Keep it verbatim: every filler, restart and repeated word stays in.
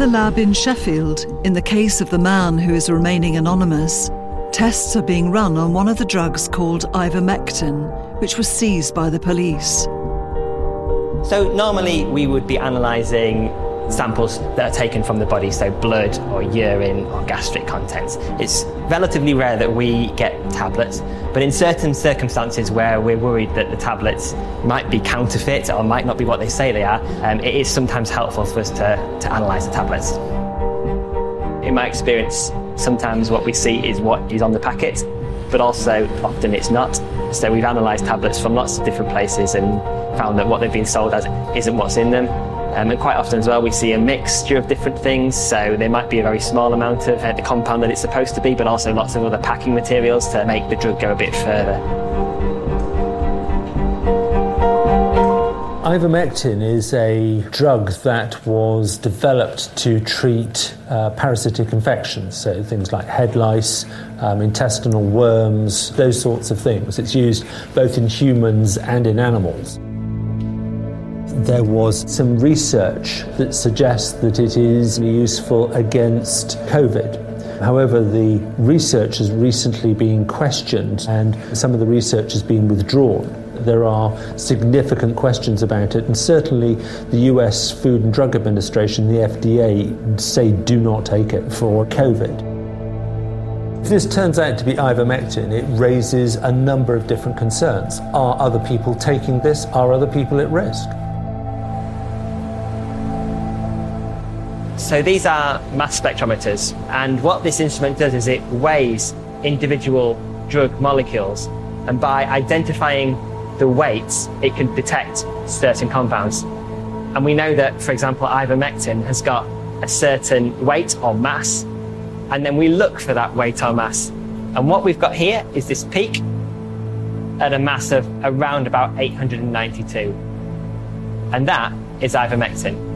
the lab in Sheffield, in the case of the man who is remaining anonymous, tests are being run on one of the drugs called ivermectin, which was seized by the police. So normally we would be analysing samples that are taken from the body, so blood or urine or gastric contents. It's relatively rare that we get tablets, but in certain circumstances where we're worried that the tablets might be counterfeit or might not be what they say they are, um, it is sometimes helpful for us to, to analyse the tablets. In my experience, sometimes what we see is what is on the packet, but also often it's not. So we've analysed tablets from lots of different places and found that what they've been sold as isn't what's in them. Um, and quite often as well we see a mixture of different things, so there might be a very small amount of uh, the compound that it's supposed to be, but also lots of other packing materials to make the drug go a bit further. Ivermectin is a drug that was developed to treat uh, parasitic infections, so things like head lice, um, intestinal worms, those sorts of things. It's used both in humans and in animals. There was some research that suggests that it is useful against COVID. However, the research has recently been questioned and some of the research has been withdrawn. There are significant questions about it, and certainly the U S Food and Drug Administration, the F D A, say do not take it for COVID. If this turns out to be ivermectin, it raises a number of different concerns. Are other people taking this? Are other people at risk? So these are mass spectrometers, and what this instrument does is it weighs individual drug molecules, and by identifying the weights, it can detect certain compounds. And we know that, for example, ivermectin has got a certain weight or mass, and then we look for that weight or mass. And what we've got here is this peak at a mass of around about eight hundred ninety-two. And that is ivermectin.